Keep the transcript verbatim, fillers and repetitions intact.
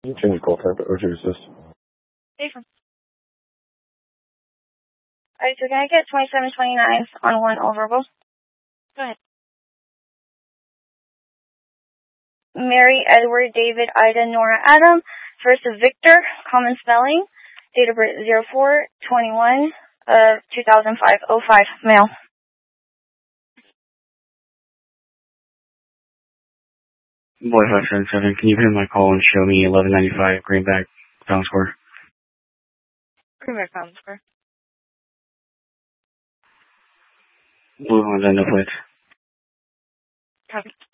You can change the call type or to assist. Hey, from. Alright, so can I get twenty-seven twenty-nine on one overable? Go ahead. Mary, Edward, David, Ida, Nora, Adam. First of Victor, common spelling. Date of birth zero four twenty-one of two thousand five, oh five, male. Boy five seven seven, can you pin my call and show me eleven ninety-five Greenback, Fountain Square? Greenback, Fountain Square. Blue ones end up with. Copy.